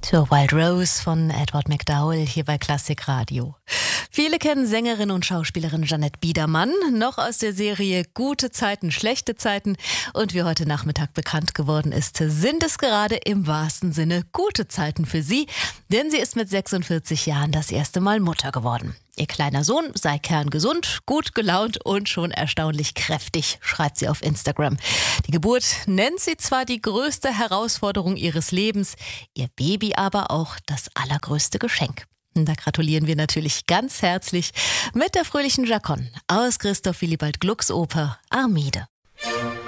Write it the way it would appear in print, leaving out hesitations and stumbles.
Zur Wild Rose von Edward McDowell hier bei Klassik Radio. Viele kennen Sängerin und Schauspielerin Jeanette Biedermann, noch aus der Serie Gute Zeiten, schlechte Zeiten. Und wie heute Nachmittag bekannt geworden ist, sind es gerade im wahrsten Sinne gute Zeiten für sie, denn sie ist mit 46 Jahren das erste Mal Mutter geworden. Ihr kleiner Sohn sei kerngesund, gut gelaunt und schon erstaunlich kräftig, schreibt sie auf Instagram. Die Geburt nennt sie zwar die größte Herausforderung ihres Lebens, ihr Baby aber auch das allergrößte Geschenk. Und da gratulieren wir natürlich ganz herzlich mit der fröhlichen Chaconne aus Christoph Willibald Glucks Oper Armide.